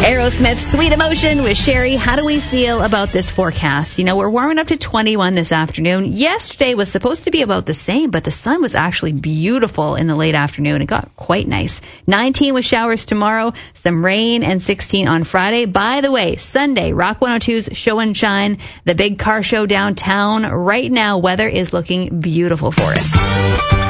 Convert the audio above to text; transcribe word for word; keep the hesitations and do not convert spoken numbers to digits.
Aerosmith, Sweet Emotion with Sherry. How do we feel about this forecast? You know, we're warming up to twenty-one this afternoon. Yesterday was supposed to be about the same, but the sun was actually beautiful in the late afternoon. It got quite nice. nineteen with showers tomorrow, some rain, and sixteen on Friday. By the way, Sunday, Rock one oh two's Show and Shine, the big car show downtown. Right now, weather is looking beautiful for it.